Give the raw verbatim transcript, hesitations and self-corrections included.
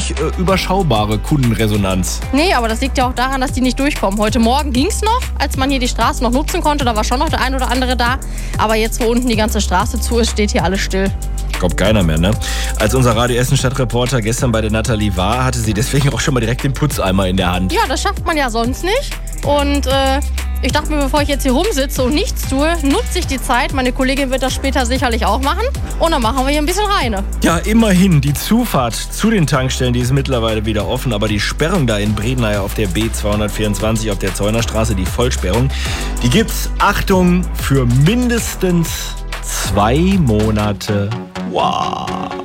nicht äh, überschaubare Kundenresonanz. Nee, aber das liegt ja auch daran, dass die nicht durchkommen. Heute Morgen ging es noch, als man hier die Straße noch nutzen konnte. Da war schon noch der ein oder andere da. Aber jetzt, wo unten die ganze Straße zu ist, steht hier alles still. Kommt keiner mehr, ne? Als unser Radio Essen Stadtreporter gestern bei der Nathalie war, hatte sie deswegen auch schon mal direkt den Putzeimer in der Hand. Ja, das schafft man ja sonst nicht. Und äh, ich dachte mir, bevor ich jetzt hier rumsitze und nichts tue, nutze ich die Zeit. Meine Kollegin wird das später sicherlich auch machen. Und dann machen wir hier ein bisschen reine. Ja, immerhin. Die Zufahrt zu den Tankstellen, die ist mittlerweile wieder offen. Aber die Sperrung da in Bredeney auf der B zweihundertvierundzwanzig auf der Zeunerstraße, die Vollsperrung, die gibt's, Achtung, für mindestens zwei Monate. Wow.